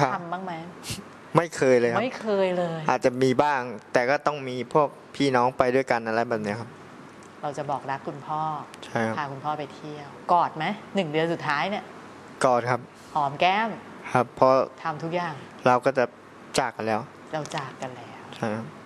ทำบ้างไหมไม่เคยเลยครับไม่เคยเลยอาจจะมีบ้างแต่ก็ต้องมีพวกพี่น้องไปด้วยกันอะไรแบบนี้ครับเราจะบอกรักคุณพ่อใช่ครับพาคุณพ่อไปเที่ยวกอดไหม1 เดือนสุดท้ายเนี่ยกอดครับหอมแก้มครับเพราะทำทุกอย่างเราก็จะจากกันแล้วเราจากกันแล้วใช่ครับ